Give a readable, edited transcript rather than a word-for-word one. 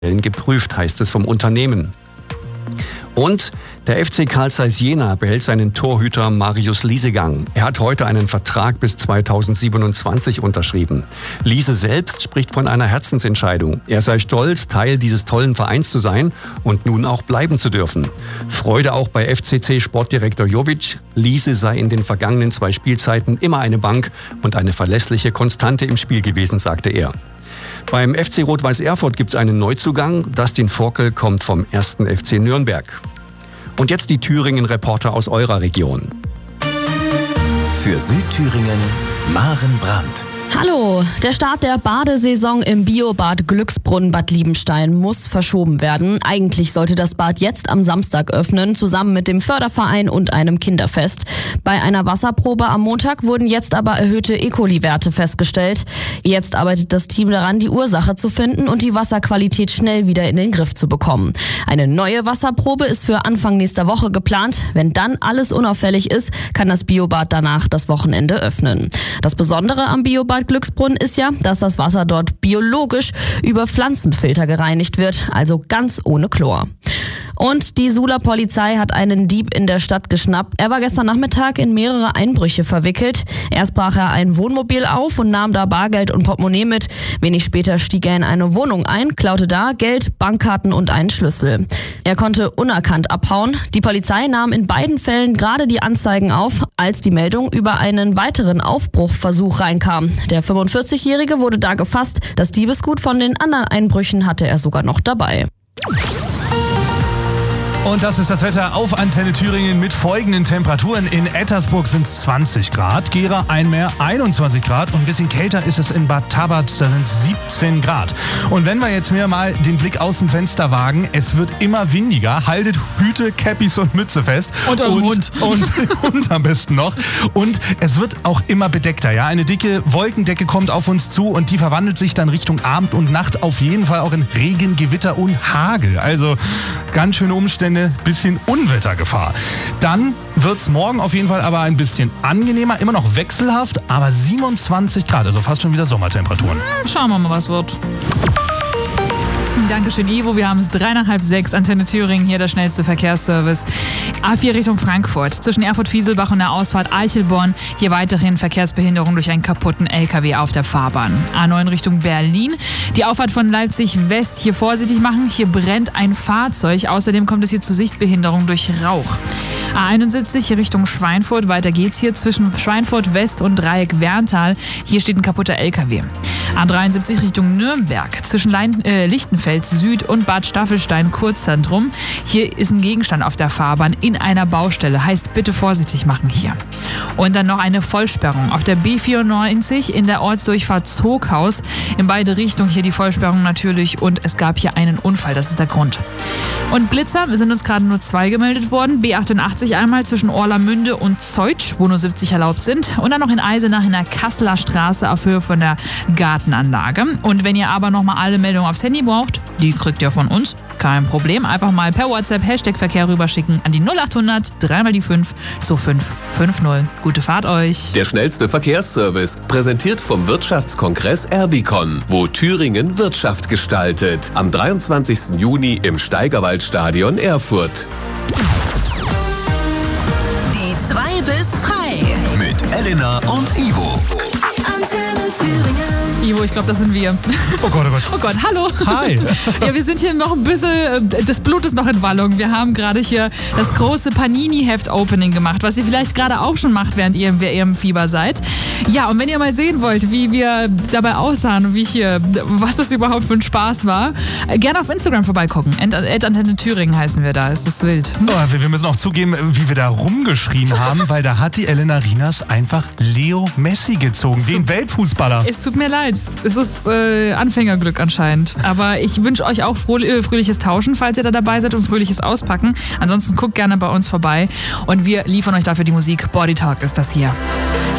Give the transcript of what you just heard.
geprüft, heißt es vom Unternehmen. Und der FC Carl Zeiss Jena behält seinen Torhüter Marius Liesegang. Er hat heute einen Vertrag bis 2027 unterschrieben. Liese selbst spricht von einer Herzensentscheidung. Er sei stolz, Teil dieses tollen Vereins zu sein und nun auch bleiben zu dürfen. Freude auch bei FCC-Sportdirektor Jovic. Liese sei in den vergangenen 2 Spielzeiten immer eine Bank und eine verlässliche Konstante im Spiel gewesen, sagte er. Beim FC Rot-Weiß Erfurt gibt es einen Neuzugang. Dustin Forkel kommt vom 1. FC Nürnberg. Und jetzt die Thüringen-Reporter aus eurer Region. Für Südthüringen, Maren Brandt. Hallo, der Start der Badesaison im Biobad Glücksbrunn Bad Liebenstein muss verschoben werden. Eigentlich sollte das Bad jetzt am Samstag öffnen, zusammen mit dem Förderverein und einem Kinderfest. Bei einer Wasserprobe am Montag wurden jetzt aber erhöhte E. coli-Werte festgestellt. Jetzt arbeitet das Team daran, die Ursache zu finden und die Wasserqualität schnell wieder in den Griff zu bekommen. Eine neue Wasserprobe ist für Anfang nächster Woche geplant. Wenn dann alles unauffällig ist, kann das Biobad danach das Wochenende öffnen. Das Besondere am Biobad Glücksbrunn ist ja, dass das Wasser dort biologisch über Pflanzenfilter gereinigt wird, also ganz ohne Chlor. Und die Suhler Polizei hat einen Dieb in der Stadt geschnappt. Er war gestern Nachmittag in mehrere Einbrüche verwickelt. Erst brach er ein Wohnmobil auf und nahm da Bargeld und Portemonnaie mit. Wenig später stieg er in eine Wohnung ein, klaute da Geld, Bankkarten und einen Schlüssel. Er konnte unerkannt abhauen. Die Polizei nahm in beiden Fällen gerade die Anzeigen auf, als die Meldung über einen weiteren Aufbruchversuch reinkam. Der 45-Jährige wurde da gefasst. Das Diebesgut von den anderen Einbrüchen hatte er sogar noch dabei. Und das ist das Wetter auf Antenne Thüringen mit folgenden Temperaturen. In Ettersburg sind es 20 Grad, Gera, Einmeer 21 Grad und ein bisschen kälter ist es in Bad Tabat, da sind 17 Grad. Und wenn wir jetzt mal den Blick aus dem Fenster wagen, es wird immer windiger. Haltet Hüte, Cappies und Mütze fest. Und am besten noch. Und es wird auch immer bedeckter. Ja? Eine dicke Wolkendecke kommt auf uns zu und die verwandelt sich dann Richtung Abend und Nacht auf jeden Fall auch in Regen, Gewitter und Hagel. Also ganz schöne Umstände. Bisschen Unwettergefahr. Dann wird es morgen auf jeden Fall aber ein bisschen angenehmer, immer noch wechselhaft, aber 27 Grad, also fast schon wieder Sommertemperaturen. Schauen wir mal, was wird. Dankeschön, Ivo. Wir haben es 5:03, Antenne Thüringen, hier der schnellste Verkehrsservice. A4 Richtung Frankfurt, zwischen Erfurt-Fieselbach und der Ausfahrt Eichelborn. Hier weiterhin Verkehrsbehinderung durch einen kaputten LKW auf der Fahrbahn. A9 Richtung Berlin, die Auffahrt von Leipzig West hier vorsichtig machen. Hier brennt ein Fahrzeug. Außerdem kommt es hier zu Sichtbehinderung durch Rauch. A71 Richtung Schweinfurt, weiter geht's hier zwischen Schweinfurt West und Dreieck Werntal. Hier steht ein kaputter LKW. A73 Richtung Nürnberg, zwischen Lichtenfels Süd und Bad Staffelstein Kurzzentrum. Hier ist ein Gegenstand auf der Fahrbahn in einer Baustelle. Heißt, bitte vorsichtig machen hier. Und dann noch eine Vollsperrung auf der B94 in der Ortsdurchfahrt Zoghaus. In beide Richtungen hier die Vollsperrung natürlich und es gab hier einen Unfall. Das ist der Grund. Und Blitzer sind uns gerade nur 2 gemeldet worden. B88 einmal zwischen Orlamünde und Zeutsch, wo nur 70 erlaubt sind. Und dann noch in Eisenach in der Kasseler Straße auf Höhe von der Gartenanlage. Und wenn ihr aber nochmal alle Meldungen aufs Handy braucht, die kriegt ihr von uns. Kein Problem. Einfach mal per WhatsApp #Verkehr rüberschicken an die 0800 3 die 5 2550. Gute Fahrt euch. Der schnellste Verkehrsservice, präsentiert vom Wirtschaftskongress Erbicon, wo Thüringen Wirtschaft gestaltet. Am 23. Juni im Steigerwaldstadion Erfurt. Die 2 bis frei. Mit Elena und Ivo. Antenne Thüringen. Ivo, ich glaube, das sind wir. Oh Gott, oh Gott. Oh Gott, hallo. Hi. Ja, wir sind hier noch ein bisschen, das Blut ist noch in Wallung. Wir haben gerade hier das große Panini-Heft-Opening gemacht, was ihr vielleicht gerade auch schon macht, während ihr im Fieber seid. Ja, und wenn ihr mal sehen wollt, wie wir dabei aussahen und was das überhaupt für ein Spaß war, gerne auf Instagram vorbeigucken. Antenne Thüringen heißen wir da, es ist wild. Oh, wir müssen auch zugeben, wie wir da rumgeschrien haben, weil da hat die Elena Rinas einfach Leo Messi gezogen, den Weltfußballer. Es tut mir leid, es ist Anfängerglück anscheinend. Aber ich wünsche euch auch fröhliches Tauschen, falls ihr da dabei seid und fröhliches Auspacken. Ansonsten guckt gerne bei uns vorbei und wir liefern euch dafür die Musik. Body Talk ist das hier.